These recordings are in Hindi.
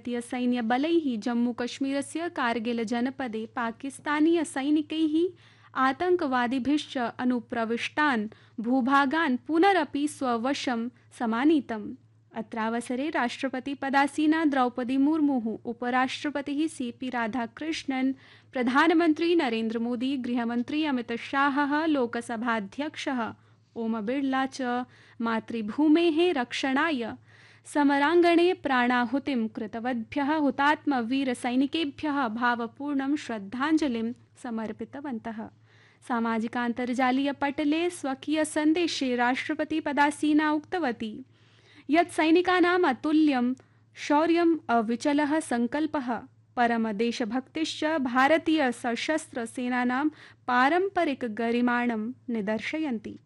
भारतीयसैन्यबलैः जम्मूकश्मीरस्य कारगिल जनपदे पाकिस्तानीयसैनिकैः आतङ्कवादिभिश्च अनुप्रविष्टान् भूभागान् पुनरपि स्ववशं समानीतम्। अत्रावसरे राष्ट्रपतिपदासीना द्रौपदी मुर्मुः, उपराष्ट्रपतिः सीपी राधाकृष्णन्, प्रधानमन्त्री नरेन्द्र मोदी, गृहमन्त्री अमितशाहः, लोकसभाध्यक्षः ओम बिड़ला च मातृभूमेः रक्षणाय समराङ्गणे प्राणाहुतिं कृतवद्भ्यः हुतात्मवीरसैनिकेभ्यः भावपूर्णं श्रद्धाञ्जलिं समर्पितवन्तः। सामाजिकान्तर्जालीयपटले स्वकीयसन्देशे राष्ट्रपतिपदासीना उक्तवती यत् सैनिकानाम् अतुल्यं शौर्यम्, अविचलः सङ्कल्पः, परमदेशभक्तिश्च भारतीयसशस्त्रसेनानां पारम्परिकगरिमाणं निदर्शयन्ति।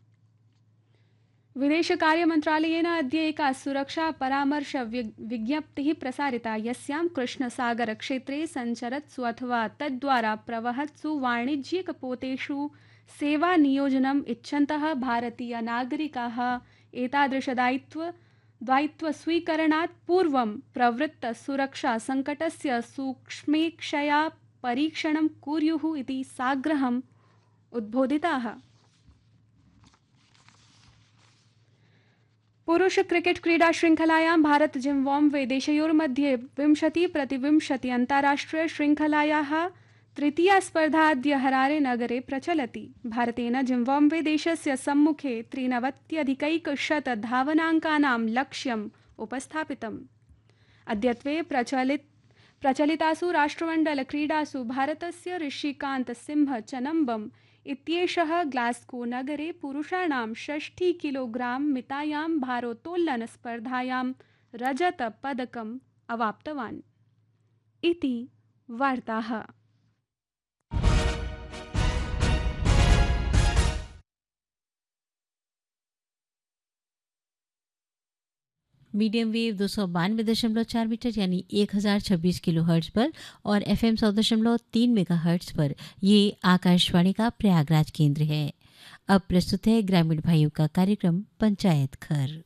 विदेशकार्यमन्त्रालयेन अद्य एका सुरक्षापरामर्शविज्ञप्तिः प्रसारिता, यस्यां कृष्णसागरक्षेत्रे सञ्चरत्सु अथवा तद्वारा प्रवहत्सु वाणिज्यिकपोतेषु सेवानियोजनम् इच्छन्तः भारतीयनागरिकाः एतादृशदायित्वस्वीकरणात् पूर्वं प्रवृत्तसुरक्षासङ्कटस्य सूक्ष्मेक्षया परीक्षणं कुर्युः इति साग्रहम् उद्बोधिताः। पुरुष क्रिकेट क्रीडा श्रृंखलायां भारत जिम्बाब्वे देशयोर्मध्ये 20-20 अन्ताराष्ट्रिय श्रृंखलायाः तृतीया स्पर्धा अद्य हरारे नगरे प्रचलति। भारतेन जिम्बाब्वे देशस्य सम्मुखे 93 धावनाङ्कानां लक्ष्यम् उपस्थापितम्। अद्यत्वे प्रचलितासु राष्ट्रमण्डलक्रीडासु भारतस्य ऋषिकान्त सिंह चनम्बम इत्येषः ग्लास्गो नगरे पुरुषाणां 60 किलोग्रां मितायां भारोत्तोलन स्पर्धायां रजतपदकम् अवाप्तवान्। इति वार्ताः। मीडियम वेव 292.4 मीटर यानी 1026 किलो हर्ट्ज पर और FM 100.3 मेगा हर्ट्ज पर ये आकाशवाणी का प्रयागराज केंद्र है। अब प्रस्तुत है ग्रामीण भाइयों का कार्यक्रम पंचायत घर।